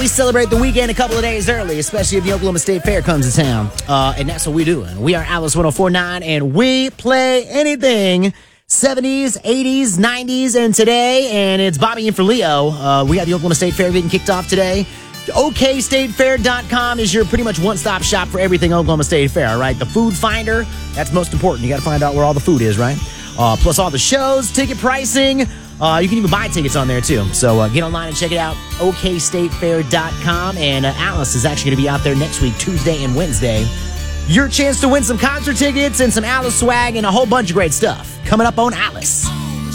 We celebrate the weekend a couple of days early, especially if the Oklahoma State Fair comes to town. And that's what we're doing. We are Alice 104.9, and we play anything 70s, 80s, 90s, and today. And it's Bobby in for Leo. We got the Oklahoma State Fair getting kicked off today. OKStateFair.com is your pretty much one-stop shop for everything Oklahoma State Fair, all right? The food finder, that's most important. You got to find out where all the food is, right? Plus all the shows, ticket pricing. You can even buy tickets on there, too. So get online and check it out, OKStateFair.com. And Alice is actually going to be out there next week, Tuesday and Wednesday. Your chance to win some concert tickets and some Alice swag and a whole bunch of great stuff coming up on Alice.